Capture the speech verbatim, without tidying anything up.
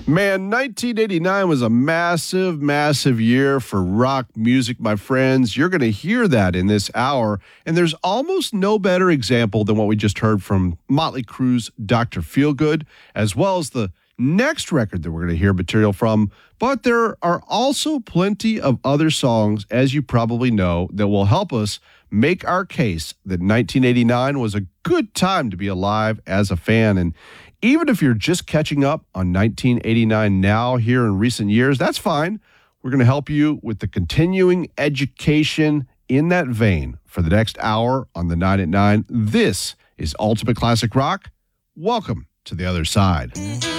Man, nineteen eighty-nine was a massive, massive year for rock music, my friends. You're going to hear that in this hour. And there's almost no better example than what we just heard from Motley Crue's Doctor Feelgood, as well as the next record that we're going to hear material from. But there are also plenty of other songs, as you probably know, that will help us make our case that nineteen eighty-nine was a good time to be alive as a fan. And even if you're just catching up on nineteen eighty-nine now here in recent years, that's fine. We're going to help you with the continuing education in that vein for the next hour on the nine at nine. This is Ultimate Classic Rock. Welcome to the other side.